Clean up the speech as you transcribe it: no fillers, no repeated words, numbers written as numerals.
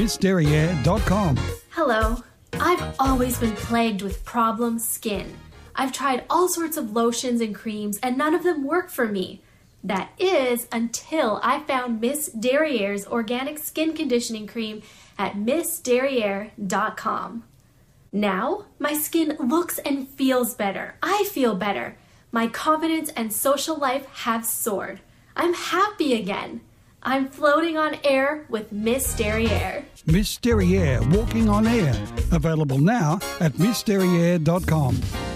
MissDerriere.com. Hello. I've always been plagued with problem skin. I've tried all sorts of lotions and creams, and none of them work for me. That is, until I found Miss Derriere's organic skin conditioning cream at MissDerriere.com. Now, my skin looks and feels better. I feel better. My confidence and social life have soared. I'm happy again. I'm floating on air with Miss Derriere. Miss Derriere, Walking on Air. Available now at MissDerriere.com.